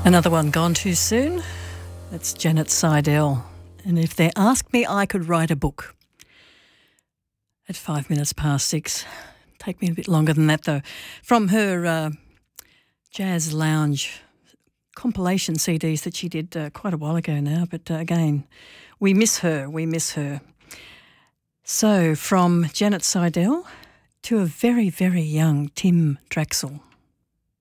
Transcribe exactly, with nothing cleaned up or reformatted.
Another one gone too soon. That's Janet Seidel. And if they asked me, I could write a book at five minutes past six. Take me a bit longer than that, though. From her uh, Jazz Lounge compilation C Ds that she did uh, quite a while ago now. But uh, again, we miss her. We miss her. So from Janet Seidel to a very, very young Tim Draxel.